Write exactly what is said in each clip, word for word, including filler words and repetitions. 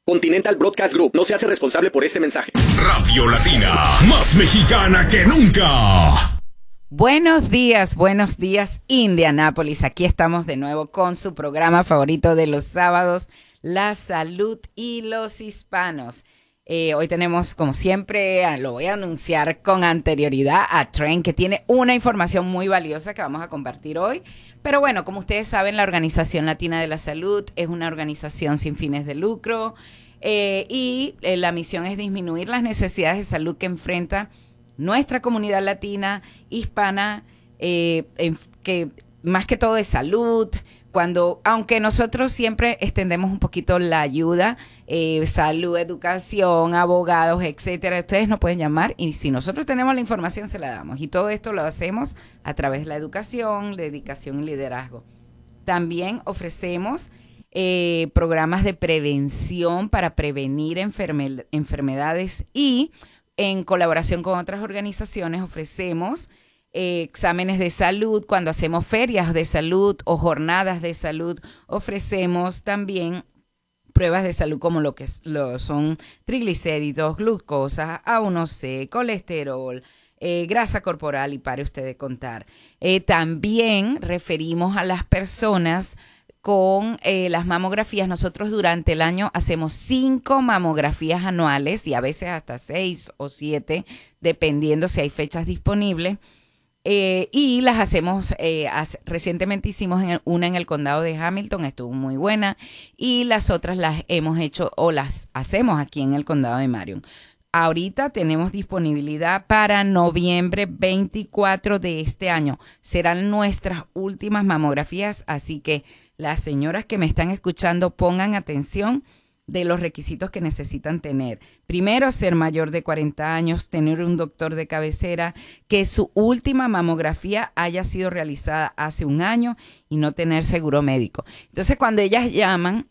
Continental Broadcast Group no se hace responsable por este mensaje. Radio Latina, más mexicana que nunca. Buenos días, buenos días, Indianápolis. Aquí estamos de nuevo con su programa favorito de los sábados, La Salud y los Hispanos. Eh, hoy tenemos, como siempre, lo voy a anunciar con anterioridad, a Trent, que tiene una información muy valiosa que vamos a compartir hoy. Pero bueno, como ustedes saben, la Organización Latina de la Salud es una organización sin fines de lucro eh, y eh, la misión es disminuir las necesidades de salud que enfrenta nuestra comunidad latina, hispana, eh, en, que más que todo es salud. Cuando, aunque nosotros siempre extendemos un poquito la ayuda, eh, salud, educación, abogados, etcétera, ustedes nos pueden llamar y si nosotros tenemos la información se la damos. Y todo esto lo hacemos a través de la educación, dedicación y liderazgo. También ofrecemos eh, programas de prevención para prevenir enferme- enfermedades y en colaboración con otras organizaciones ofrecemos Eh, exámenes de salud. Cuando hacemos ferias de salud o jornadas de salud, ofrecemos también pruebas de salud como lo que es, lo son triglicéridos, glucosa, A uno C, colesterol, eh, grasa corporal y pare usted de contar. Eh, también referimos a las personas con eh, las mamografías. Nosotros durante el año hacemos cinco mamografías anuales y a veces hasta seis o siete, dependiendo si hay fechas disponibles. Eh, y las hacemos, eh, hace, recientemente hicimos en el, una en el condado de Hamilton, estuvo muy buena, y las otras las hemos hecho o las hacemos aquí en el condado de Marion. Ahorita tenemos disponibilidad para noviembre veinticuatro de este año. Serán nuestras últimas mamografías, así que las señoras que me están escuchando pongan atención de los requisitos que necesitan tener. Primero, ser mayor de cuarenta años, tener un doctor de cabecera, que su última mamografía haya sido realizada hace un año y no tener seguro médico. Entonces, cuando ellas llaman,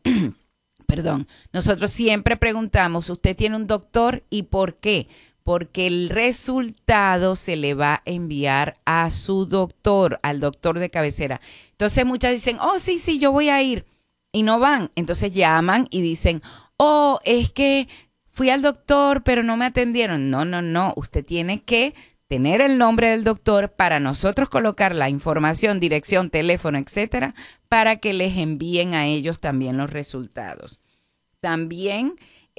perdón, nosotros siempre preguntamos, ¿usted tiene un doctor y por qué? Porque el resultado se le va a enviar a su doctor, al doctor de cabecera. Entonces, muchas dicen, oh, sí, sí, yo voy a ir. Y no van, entonces llaman y dicen, oh, es que fui al doctor, pero no me atendieron. No, no, no, usted tiene que tener el nombre del doctor para nosotros colocar la información, dirección, teléfono, etcétera, para que les envíen a ellos también los resultados. También,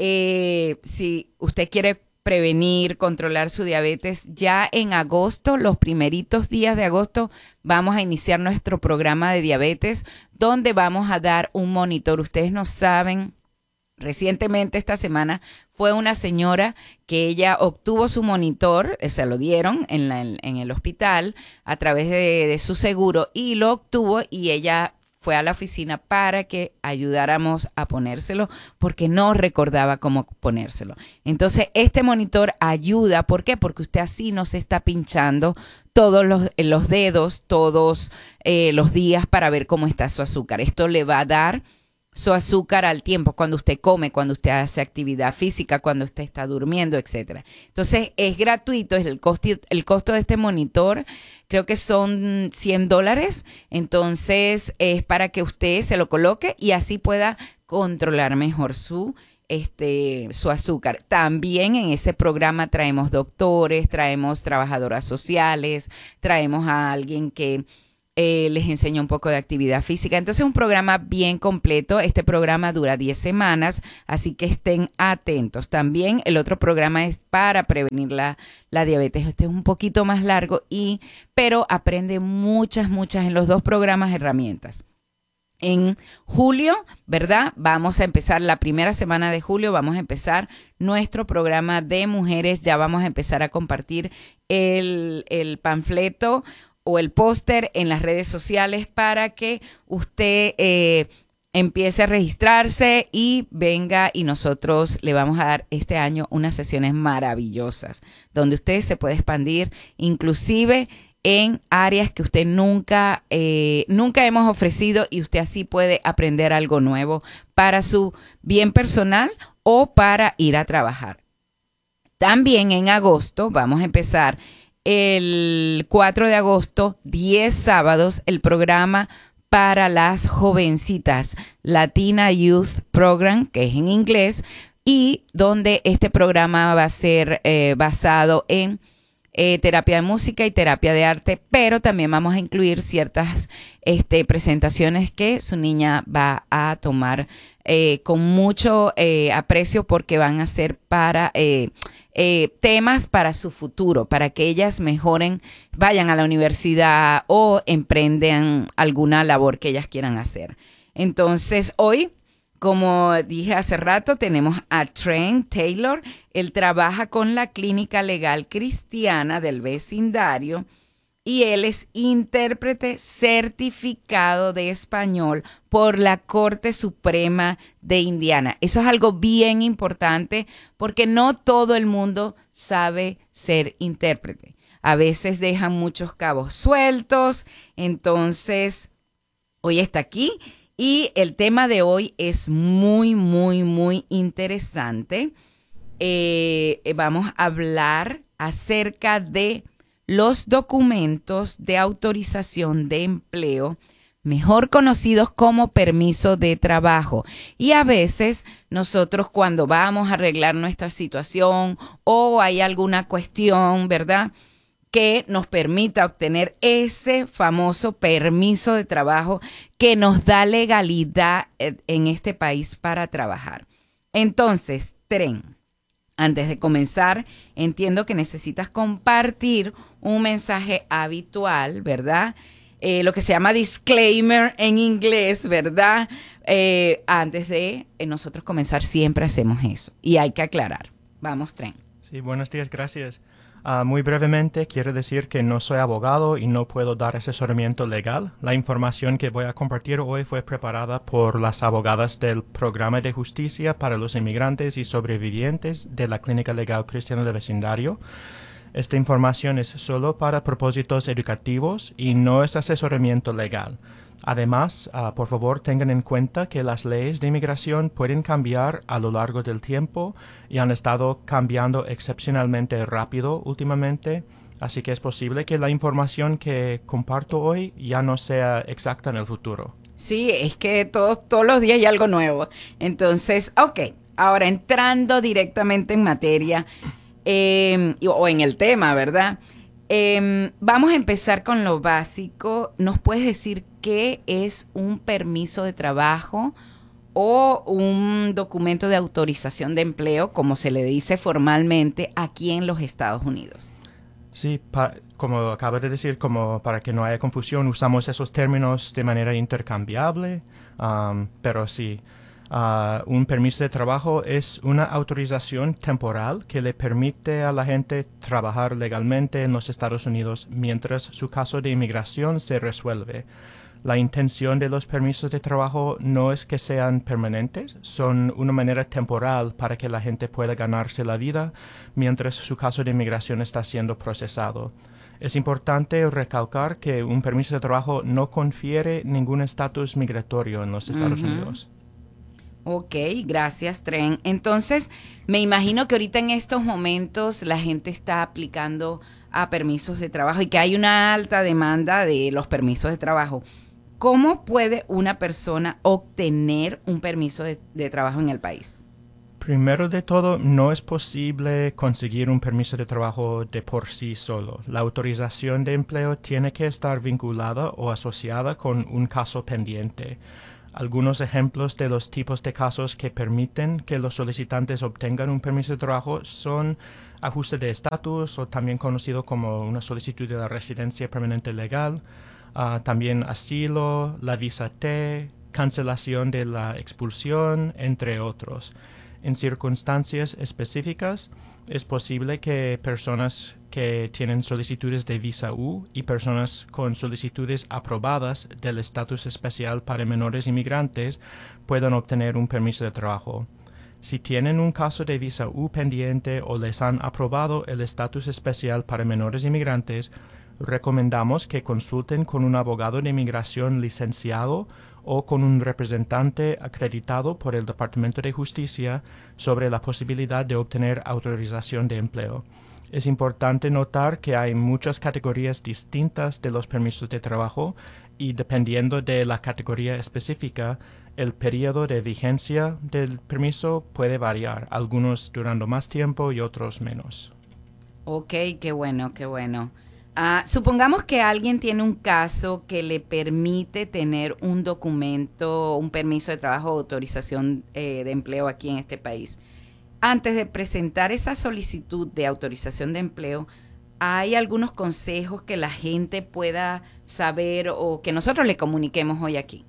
eh, si usted quiere prevenir, controlar su diabetes, ya en agosto, los primeritos días de agosto, vamos a iniciar nuestro programa de diabetes, donde vamos a dar un monitor. Ustedes no saben, recientemente esta semana fue una señora que ella obtuvo su monitor, se lo dieron en, la, en el hospital a través de, de su seguro y lo obtuvo y ella fue a la oficina para que ayudáramos a ponérselo porque no recordaba cómo ponérselo. Entonces, este monitor ayuda. ¿Por qué? Porque usted así no se está pinchando todos los, los dedos, todos eh, los días para ver cómo está su azúcar. Esto le va a dar su azúcar al tiempo, cuando usted come, cuando usted hace actividad física, cuando usted está durmiendo, etcétera. Entonces, es gratuito, es el costo, el costo de este monitor, creo que son cien dólares, entonces es para que usted se lo coloque y así pueda controlar mejor su, este, su azúcar. También en ese programa traemos doctores, traemos trabajadoras sociales, traemos a alguien que Eh, les enseño un poco de actividad física. Entonces, un programa bien completo. Este programa dura diez semanas, así que estén atentos. También el otro programa es para prevenir la, la diabetes. Este es un poquito más largo, y pero aprende muchas, muchas en los dos programas herramientas. En julio, ¿verdad? Vamos a empezar la primera semana de julio, vamos a empezar nuestro programa de mujeres. Ya vamos a empezar a compartir el, el panfleto o el póster en las redes sociales para que usted eh, empiece a registrarse y venga, y nosotros le vamos a dar este año unas sesiones maravillosas donde usted se puede expandir inclusive en áreas que usted nunca, eh, nunca hemos ofrecido, y usted así puede aprender algo nuevo para su bien personal o para ir a trabajar. También en agosto vamos a empezar el cuatro de agosto, diez sábados, el programa para las jovencitas, Latina Youth Program, que es en inglés, y donde este programa va a ser eh, basado en eh, terapia de música y terapia de arte, pero también vamos a incluir ciertas este, presentaciones que su niña va a tomar eh, con mucho eh, aprecio, porque van a ser para eh, eh, temas para su futuro, para que ellas mejoren, vayan a la universidad o emprendan alguna labor que ellas quieran hacer. Entonces, hoy, como dije hace rato, tenemos a Trent Taylor. Él trabaja con la Clínica Legal Cristiana del Vecindario y él es intérprete certificado de español por la Corte Suprema de Indiana. Eso es algo bien importante porque no todo el mundo sabe ser intérprete. A veces dejan muchos cabos sueltos. Entonces, hoy está aquí. Y el tema de hoy es muy, muy, muy interesante. Eh, vamos a hablar acerca de los documentos de autorización de empleo, mejor conocidos como permiso de trabajo. Y a veces nosotros, cuando vamos a arreglar nuestra situación o hay alguna cuestión, ¿verdad?, que nos permita obtener ese famoso permiso de trabajo que nos da legalidad en este país para trabajar. Entonces, Tren, antes de comenzar, entiendo que necesitas compartir un mensaje habitual, ¿verdad? Eh, lo que se llama disclaimer en inglés, ¿verdad? Eh, antes de eh, nosotros comenzar, siempre hacemos eso y hay que aclarar. Vamos, Tren. Sí, buenos días, gracias. Uh, muy brevemente, quiero decir que no soy abogado y no puedo dar asesoramiento legal. La información que voy a compartir hoy fue preparada por las abogadas del Programa de Justicia para los Inmigrantes y Sobrevivientes de la Clínica Legal Cristiana del Vecindario. Esta información es solo para propósitos educativos y no es asesoramiento legal. Además, uh, por favor, tengan en cuenta que las leyes de inmigración pueden cambiar a lo largo del tiempo y han estado cambiando excepcionalmente rápido últimamente, así que es posible que la información que comparto hoy ya no sea exacta en el futuro. Sí, es que todos, todos los días hay algo nuevo. Entonces, ok, ahora entrando directamente en materia eh, o en el tema, ¿verdad? Eh, vamos a empezar con lo básico. ¿Nos puedes decir qué es un permiso de trabajo o un documento de autorización de empleo, como se le dice formalmente aquí en los Estados Unidos? Sí, pa- como acabo de decir, como para que no haya confusión, usamos esos términos de manera intercambiable, um, pero sí. Uh, un permiso de trabajo es una autorización temporal que le permite a la gente trabajar legalmente en los Estados Unidos mientras su caso de inmigración se resuelve. La intención de los permisos de trabajo no es que sean permanentes, son una manera temporal para que la gente pueda ganarse la vida mientras su caso de inmigración está siendo procesado. Es importante recalcar que un permiso de trabajo no confiere ningún estatus migratorio en los Estados uh-huh. Unidos. Ok, gracias, Tren. Entonces, me imagino que ahorita en estos momentos la gente está aplicando a permisos de trabajo y que hay una alta demanda de los permisos de trabajo. ¿Cómo puede una persona obtener un permiso de, de trabajo en el país? Primero de todo, no es posible conseguir un permiso de trabajo de por sí solo. La autorización de empleo tiene que estar vinculada o asociada con un caso pendiente. Algunos ejemplos de los tipos de casos que permiten que los solicitantes obtengan un permiso de trabajo son ajuste de estatus, o también conocido como una solicitud de la residencia permanente legal, uh, también asilo, la visa T, cancelación de la expulsión, entre otros. En circunstancias específicas, es posible que personas que tienen solicitudes de visa U y personas con solicitudes aprobadas del estatus especial para menores inmigrantes puedan obtener un permiso de trabajo. Si tienen un caso de visa U pendiente o les han aprobado el estatus especial para menores inmigrantes, recomendamos que consulten con un abogado de inmigración licenciado o con un representante acreditado por el Departamento de Justicia sobre la posibilidad de obtener autorización de empleo. Es importante notar que hay muchas categorías distintas de los permisos de trabajo y dependiendo de la categoría específica, el periodo de vigencia del permiso puede variar, algunos durando más tiempo y otros menos. Ok, qué bueno, qué bueno. Ah, supongamos que alguien tiene un caso que le permite tener un documento, un permiso de trabajo o autorización eh, de empleo aquí en este país. Antes de presentar esa solicitud de autorización de empleo, ¿hay algunos consejos que la gente pueda saber o que nosotros le comuniquemos hoy aquí?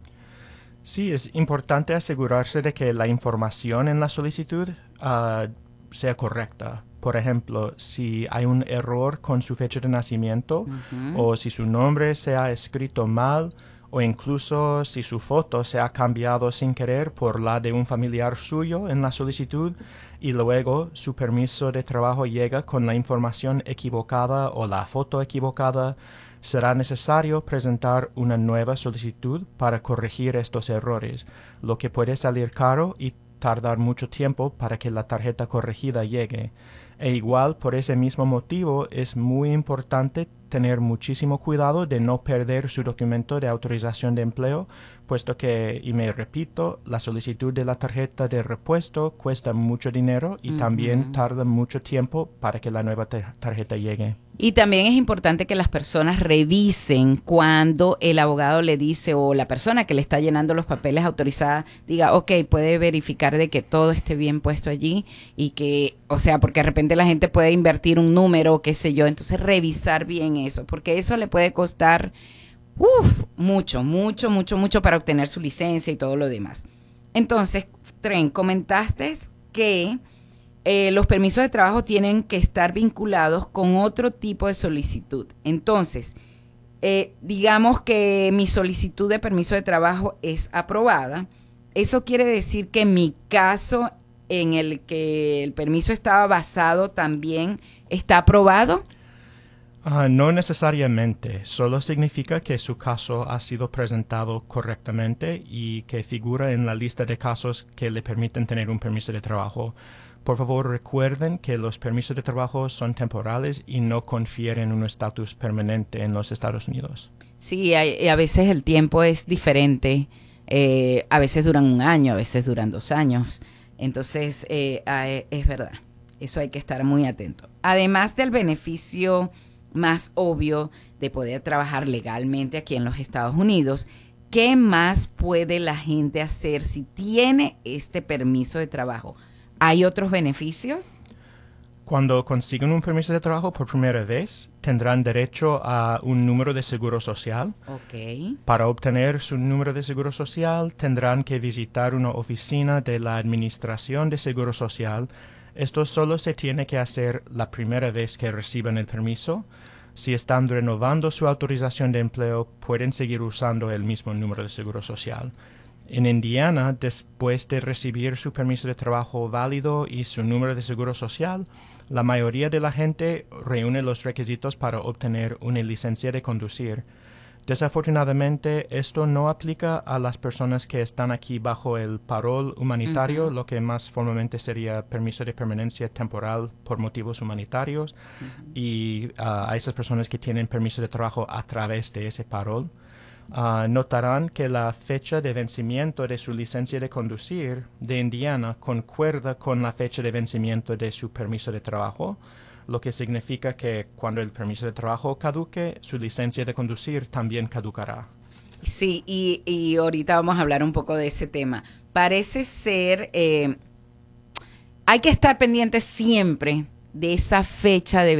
Sí, es importante asegurarse de que la información en la solicitud uh, sea correcta. Por ejemplo, si hay un error con su fecha de nacimiento uh-huh. o si su nombre se ha escrito mal o incluso si su foto se ha cambiado sin querer por la de un familiar suyo en la solicitud y luego su permiso de trabajo llega con la información equivocada o la foto equivocada, será necesario presentar una nueva solicitud para corregir estos errores, lo que puede salir caro y tardar mucho tiempo para que la tarjeta corregida llegue. E igual, por ese mismo motivo, es muy importante tener muchísimo cuidado de no perder su documento de autorización de empleo, puesto que, y me repito, la solicitud de la tarjeta de repuesto cuesta mucho dinero y uh-huh. también tarda mucho tiempo para que la nueva tar- tarjeta llegue. Y también es importante que las personas revisen cuando el abogado le dice o la persona que le está llenando los papeles autorizada diga, ok, puede verificar de que todo esté bien puesto allí y que, o sea, porque de repente la gente puede invertir un número, qué sé yo, entonces revisar bien eso, porque eso le puede costar uf, mucho, mucho, mucho, mucho para obtener su licencia y todo lo demás. Entonces, Tren, comentaste que Eh, los permisos de trabajo tienen que estar vinculados con otro tipo de solicitud. Entonces, eh, digamos que mi solicitud de permiso de trabajo es aprobada. Eso quiere decir que mi caso en el que el permiso estaba basado también está aprobado. Uh, no necesariamente, solo significa que su caso ha sido presentado correctamente y que figura en la lista de casos que le permiten tener un permiso de trabajo. Por favor, recuerden que los permisos de trabajo son temporales y no confieren un estatus permanente en los Estados Unidos. Sí, hay, a veces el tiempo es diferente. Eh, a veces duran un año, a veces duran dos años. Entonces, eh, es verdad. Eso hay que estar muy atento. Además del beneficio más obvio de poder trabajar legalmente aquí en los Estados Unidos, ¿qué más puede la gente hacer si tiene este permiso de trabajo? ¿Hay otros beneficios? Cuando consiguen un permiso de trabajo por primera vez, tendrán derecho a un número de seguro social. Okay. Para obtener su número de seguro social, tendrán que visitar una oficina de la Administración de Seguro Social. Esto solo se tiene que hacer la primera vez que reciban el permiso. Si están renovando su autorización de empleo, pueden seguir usando el mismo número de seguro social. En Indiana, después de recibir su permiso de trabajo válido y su número de seguro social, la mayoría de la gente reúne los requisitos para obtener una licencia de conducir. Desafortunadamente, esto no aplica a las personas que están aquí bajo el parol humanitario, uh-huh. lo que más formalmente sería permiso de permanencia temporal por motivos humanitarios, uh-huh. y uh, a esas personas que tienen permiso de trabajo a través de ese parol. Uh, notarán que la fecha de vencimiento de su licencia de conducir de Indiana concuerda con la fecha de vencimiento de su permiso de trabajo, lo que significa que cuando el permiso de trabajo caduque, su licencia de conducir también caducará. Sí, y, y ahorita vamos a hablar un poco de ese tema. Parece ser, eh, hay que estar pendiente siempre de esa fecha de